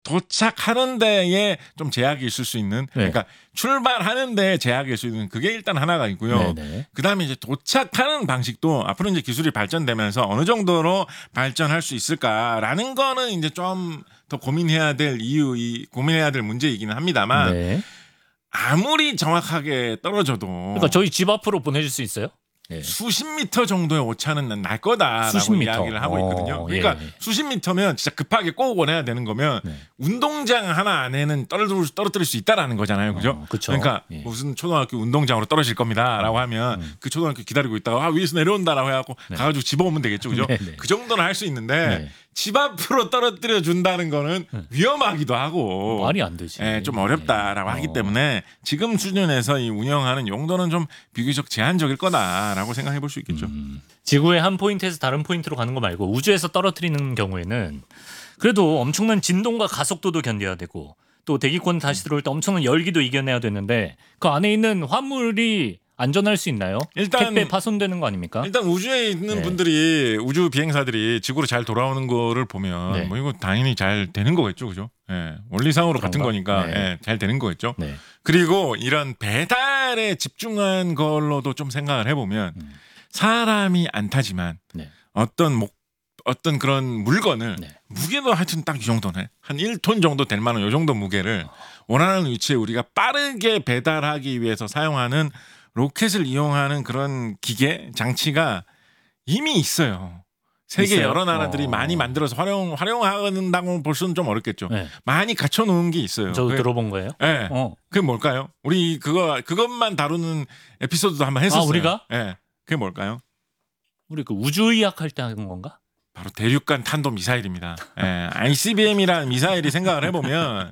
도착하는 데에 좀 제약이 있을 수 있는 그러니까 출발하는 데에 제약이 있을 수 있는 그게 일단 하나가 있고요. 그다음에 이제 도착하는 방식도 앞으로 이제 기술이 발전되면서 어느 정도로 발전할 수 있을까라는 거는 이제 좀 더 고민해야 될 문제이기는 합니다만 아무리 정확하게 떨어져도 그러니까 저희 집 앞으로 보내줄 수 있어요? 수십 미터 정도의 오차는 날 거다라고 이야기를 하고 있거든요. 그러니까 수십 미터면 진짜 급하게 꼭 원해야 되는 거면 운동장 하나 안에는 떨어뜨릴 수 있다라는 거잖아요. 그죠? 그러니까 무슨 초등학교 운동장으로 떨어질 겁니다라고 하면 그 초등학교 기다리고 있다가 위에서 내려온다라고 해갖고 가가지고 집어오면 되겠죠. 그죠? 그 정도는 할 수 있는데 집 앞으로 떨어뜨려 준다는 거는 위험하기도 하고 말이 안 되지. 좀 어렵다라고 하기 때문에 지금 수준에서 이 운영하는 용도는 좀 비교적 제한적일 거다라고 생각해 볼 수 있겠죠. 지구의 한 포인트에서 다른 포인트로 가는 거 말고 우주에서 떨어뜨리는 경우에는 그래도 엄청난 진동과 가속도도 견뎌야 되고 또 대기권 다시 들어올 때 엄청난 열기도 이겨내야 되는데 그 안에 있는 화물이 안전할 수 있나요? 일단 택배 파손되는 거 아닙니까? 일단 우주에 있는 분들이 우주 비행사들이 지구로 잘 돌아오는 거를 보면 뭐 이거 당연히 잘 되는 거겠죠, 그죠? 원리상으로 같은 거니까 잘 되는 거겠죠. 그리고 이런 배달에 집중한 걸로도 좀 생각을 해보면 사람이 안 타지만 어떤 그런 물건을 무게도 하여튼 딱 이 정도네 한 1톤 정도 될 만한 이 정도 무게를 원하는 위치에 우리가 빠르게 배달하기 위해서 사용하는 로켓을 이용하는 그런 기계 장치가 이미 있어요. 세계 여러 나라들이 많이 만들어서 활용한다고 볼 수는 좀 어렵겠죠. 많이 갖춰놓은 게 있어요. 저도 들어본 거예요. 그게 뭘까요? 우리 그것만 다루는 에피소드도 한번 했었어요. 우리가? 그게 뭘까요? 우리 그 우주의학 할 때 하는 건가? 바로 대륙간 탄도 미사일입니다. ICBM이라는 미사일이 생각을 해보면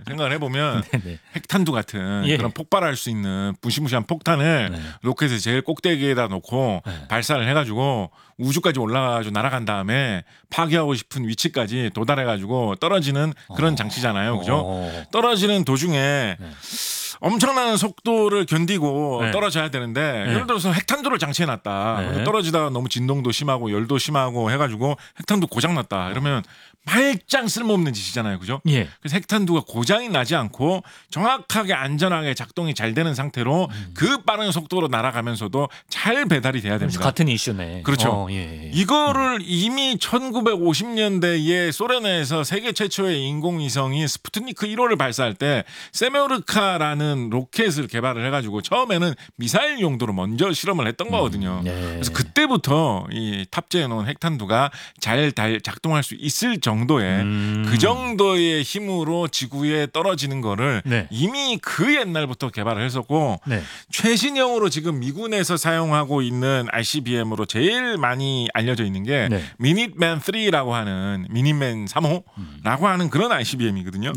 핵탄두 같은 그런 폭발할 수 있는 무시무시한 폭탄을 로켓의 제일 꼭대기에다 놓고 발사를 해가지고 우주까지 올라가가지고 날아간 다음에 파괴하고 싶은 위치까지 도달해가지고 떨어지는 그런 장치잖아요. 그죠? 떨어지는 도중에 엄청난 속도를 견디고 떨어져야 되는데 예를 들어서 핵탄두를 장치해놨다. 떨어지다가 너무 진동도 심하고 열도 심하고 해가지고 핵탄두 고장났다. 이러면 말짱 쓸모없는 짓이잖아요. 그죠? 그래서 핵탄두가 고장이 나지 않고 정확하게 안전하게 작동이 잘 되는 상태로 그 빠른 속도로 날아가면서도 잘 배달이 돼야 됩니다. 같은 이슈네. 그렇죠. 이거를 이미 1950년대에 소련에서 세계 최초의 인공위성이 스푸트니크 1호를 발사할 때 세메오르카라는 로켓을 개발을 해가지고 처음에는 미사일 용도로 먼저 실험을 했던 거거든요. 그래서 그때부터 이 탑재해놓은 핵탄두가 잘 작동할 수 있을 정도의 그 정도의 힘으로 지구에 떨어지는 거를 이미 그 옛날부터 개발을 했었고 최신형으로 지금 미군에서 사용하고 있는 ICBM으로 제일 많이 알려져 있는 게 미닛맨 3라고 하는 미닛맨 3호라고 하는 그런 ICBM이거든요.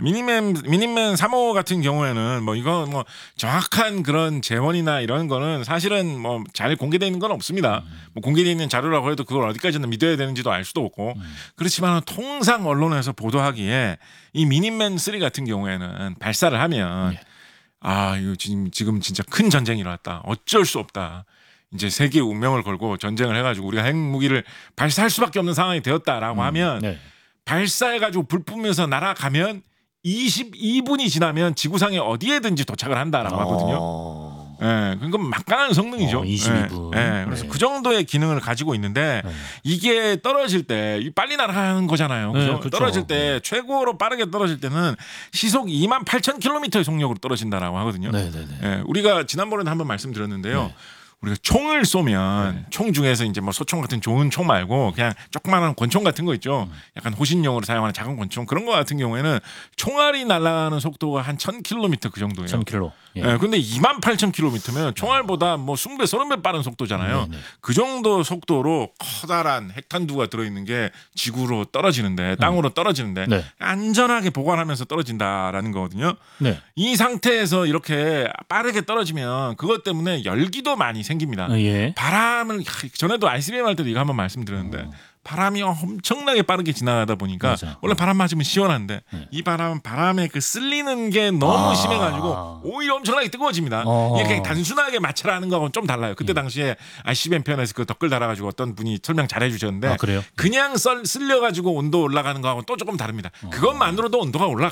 미닛맨 3호 같은 경우에는 뭐 이거 뭐 정확한 그런 재원이나 이런 거는 사실은 뭐 잘 공개되어 있는 건 없습니다. 뭐 공개되어 있는 자료라고 해도 그걸 어디까지는 믿어야 되는지도 알 수도 없고 그렇지만 통상 언론에서 보도하기에 이 미닛맨 3 같은 경우에는 발사를 하면 이거 지금 진짜 큰 전쟁이 일어났다. 어쩔 수 없다. 이제 세계 운명을 걸고 전쟁을 해가지고 우리가 핵무기를 발사할 수밖에 없는 상황이 되었다라고 하면 발사해가지고 불 뿜면서 날아가면 22분이 지나면 지구상에 어디에든지 도착을 한다라고 하거든요. 그건 막강한 성능이죠. 22분. 그래서 그 정도의 기능을 가지고 있는데 이게 떨어질 때 빨리 날아가는 거잖아요. 그죠? 그렇죠. 떨어질 때 최고로 빠르게 떨어질 때는 시속 28,000km의 속력으로 떨어진다라고 하거든요. 우리가 지난번에도 한번 말씀드렸는데요. 우리가 총을 쏘면 총 중에서 이제 뭐 소총 같은 좋은 총 말고 그냥 조그마한 권총 같은 거 있죠. 약간 호신용으로 사용하는 작은 권총 그런 거 같은 경우에는 총알이 날아가는 속도가 한 1,000km 그 정도예요. 1,000km. 근데 28,000km면 총알보다 뭐 20배, 30배 빠른 속도잖아요. 그 정도 속도로 커다란 핵탄두가 들어있는 게 지구로 떨어지는데 땅으로 떨어지는데 안전하게 보관하면서 떨어진다라는 거거든요. 이 상태에서 이렇게 빠르게 떨어지면 그것 때문에 열기도 많이 생깁니다. 바람을 전에도 ICBM 할 때도 이거 한번 말씀드렸는데 바람이 엄청나게 빠르게 지나가다 보니까 원래 바람 맞으면 시원한데 이 바람은 바람에 그 쓸리는 게 너무 심해가지고 오히려 엄청나게 뜨거워집니다. 이게 그냥 단순하게 마찰하는 거하고는 좀 달라요. 그때 당시에 ICBM 편에서 그 댓글 달아가지고 어떤 분이 설명 잘 해주셨는데 그냥 쓸려가지고 온도 올라가는 거하고는 또 조금 다릅니다. 그것만으로도 온도가